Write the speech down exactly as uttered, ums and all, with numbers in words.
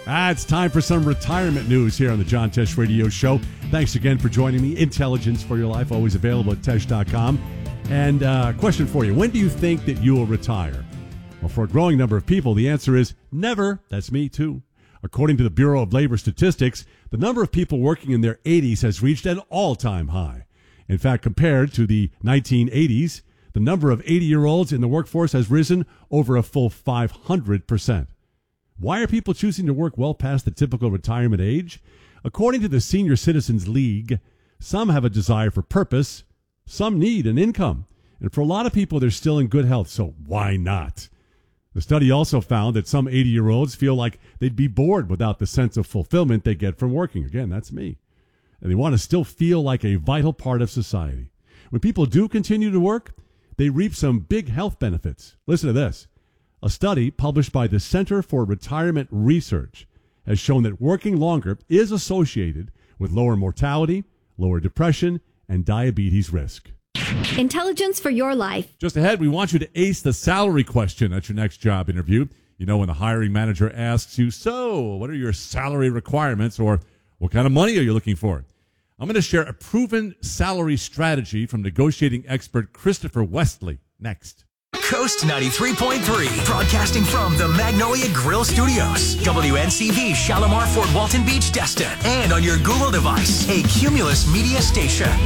Ah, it's time for some retirement news here on the John Tesh Radio Show. Thanks again for joining me. Intelligence for your life, always available at tesh dot com. And uh, question for you, when do you think that you will retire? Well, for a growing number of people, the answer is never. That's me, too. According to the Bureau of Labor Statistics, the number of people working in their eighties has reached an all-time high. In fact, compared to the nineteen eighties, the number of eighty-year-olds in the workforce has risen over a full five hundred percent. Why are people choosing to work well past the typical retirement age? According to the Senior Citizens League, some have a desire for purpose, some need an income. And for a lot of people, they're still in good health, so why not? The study also found that some eighty-year-olds feel like they'd be bored without the sense of fulfillment they get from working. Again, that's me. And they want to still feel like a vital part of society. When people do continue to work, they reap some big health benefits. Listen to this. A study published by the Center for Retirement Research has shown that working longer is associated with lower mortality, lower depression, and diabetes risk. Intelligence for your life. Just ahead, we want you to ace the salary question at your next job interview. You know, when the hiring manager asks you, so what are your salary requirements, or what kind of money are you looking for? I'm going to share a proven salary strategy from negotiating expert Christopher Westley next. Coast ninety-three point three, broadcasting from the Magnolia Grill Studios, W N C V Shalimar, Fort Walton Beach, Destin, and on your Google device, a Cumulus Media station.